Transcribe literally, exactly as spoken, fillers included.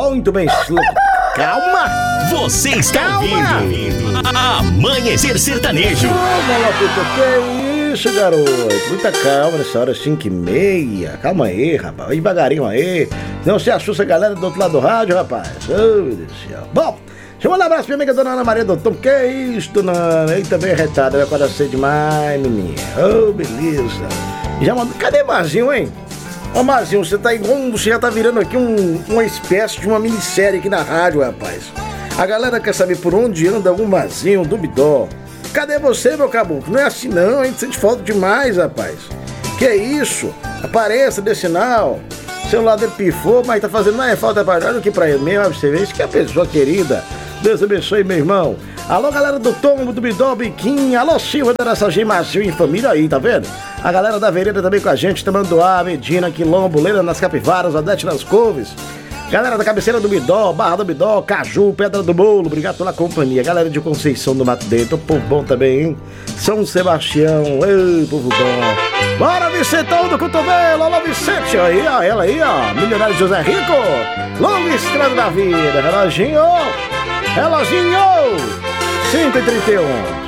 Muito bem. Calma. Você está Calma. ouvindo Amanhecer Sertanejo. Calma, Lapito, que isso, garoto? Muita calma nessa hora, cinco e meia. Calma aí, rapaz. Vai devagarinho aí. Não se assusta a galera do outro lado do rádio, rapaz. Oh, meu Deus do céu. Bom, deixa eu mandar um abraço pra minha amiga dona Ana Maria do Tom. Que isso, dona Ana? Eita, bem retada. Vai acordar cedo demais, menina. Oh, beleza. Já mandou. Cadê Marzinho, hein? Ô, Marzinho, você tá igual. Você já tá virando aqui um, uma espécie de uma minissérie aqui na rádio, rapaz. A galera quer saber por onde anda algum Marzinho, Dubidó. Cadê você, meu caboclo? Não é assim não, a gente sente falta demais, rapaz. Que é isso? Apareça, dê sinal. O celular dele pifou, mas tá fazendo mais falta pra nós do que pra ele mesmo. Você vê, isso que é a pessoa querida. Deus abençoe, meu irmão. Alô, galera do Tombo, do Bidó, Biquinho. Alô, Silva, da nossa Marzinho e família aí, tá vendo? A galera da Vereda também com a gente, Tamanduá, Medina, Quilombo, Leila nas Capivaras, Odete nas Couves. Galera da cabeceira do Bidó, Barra do Bidó, Caju, Pedra do Bolo, obrigado pela companhia. Galera de Conceição do Mato Dentro, povo bom também, hein? São Sebastião, ei, povo bom. Bora, Vicentão do Cotovelo, alô, Vicente, aí, ó, ela aí, ó, milionário José Rico, longa estrada da vida, reloginho, reloginho, cinco e trinta e um.